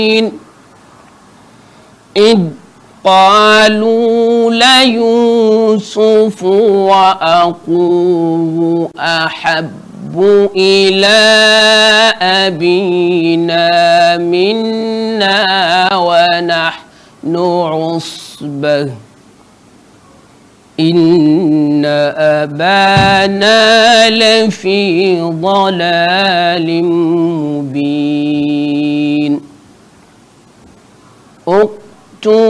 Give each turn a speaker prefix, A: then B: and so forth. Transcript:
A: إذ قالوا ليوسف وأخوه أحب إلى أبينا منا ونحن عصبة إن أبانا لفي ضلال مبين.